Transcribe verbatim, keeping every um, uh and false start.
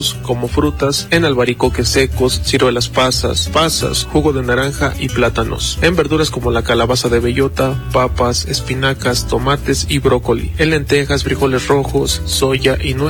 como frutas, en albaricoques secos, ciruelas pasas, pasas, jugo de naranja y plátanos. En verduras como la calabaza de bellota, papas, espinacas, tomates y brócoli. En lentejas, frijoles rojos, soya y nueces.